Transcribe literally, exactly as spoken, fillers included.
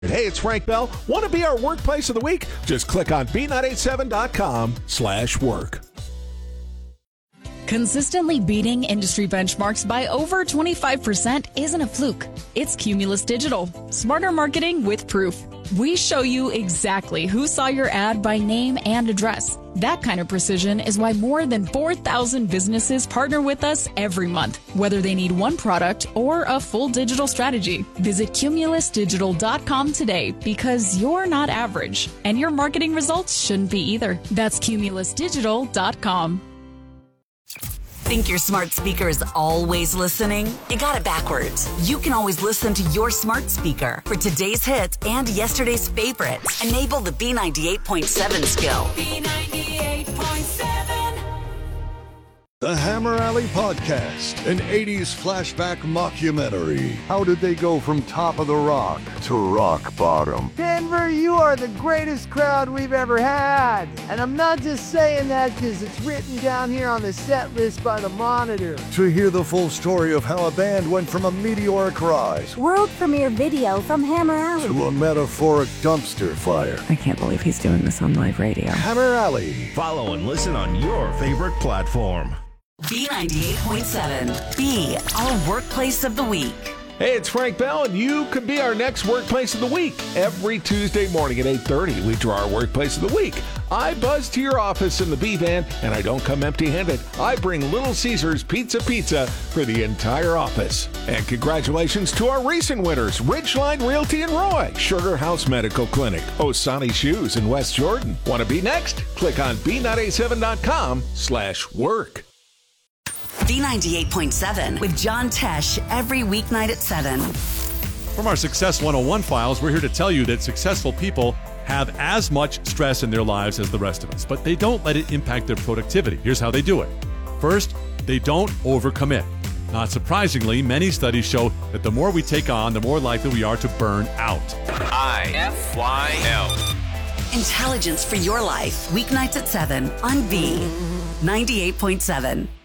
Hey, it's Frank Bell. Want to be our workplace of the week? Just click on B nine eight seven dot com slash work. Consistently beating industry benchmarks by over twenty-five percent isn't a fluke. It's Cumulus Digital. Smarter marketing with proof. We show you exactly who saw your ad by name and address. That kind of precision is why more than four thousand businesses partner with us every month, whether they need one product or a full digital strategy. Visit cumulus digital dot com today because you're not average, and your marketing results shouldn't be either. That's cumulus digital dot com. Think your smart speaker is always listening? You got it backwards. You can always listen to your smart speaker for today's hits and yesterday's favorites. Enable the B ninety-eight point seven skill. B ninety-eight point seven. The Hammer Alley Podcast, an eighties flashback mockumentary. How did they go from top of the rock to rock bottom? Denver, you are the greatest crowd we've ever had. And I'm not just saying that because it's written down here on the set list by the Monitor. To hear the full story of how a band went from a meteoric rise, world premiere video from Hammer Alley, to a metaphoric dumpster fire. I can't believe he's doing this on live radio. Hammer Alley. Follow and listen on your favorite platform. B ninety-eight point seven. Be our workplace of the week. Hey, it's Frank Bell, and you could be our next workplace of the week. Every Tuesday morning at eight thirty, we draw our workplace of the week. I buzz to your office in the B-Van, and I don't come empty-handed. I bring Little Caesars Pizza Pizza for the entire office. And congratulations to our recent winners, Ridgeline Realty in Roy, Sugar House Medical Clinic, Osani Shoes in West Jordan. Want to be next? Click on B nine eight seven dot com slash work. B ninety-eight point seven with John Tesh every weeknight at seven. From our Success one oh one files, we're here to tell you that successful people have as much stress in their lives as the rest of us, but they don't let it impact their productivity. Here's how they do it. First, they don't overcommit. Not surprisingly, many studies show that the more we take on, the more likely we are to burn out. I F Y L. Intelligence for your life, weeknights at seven on B ninety-eight point seven.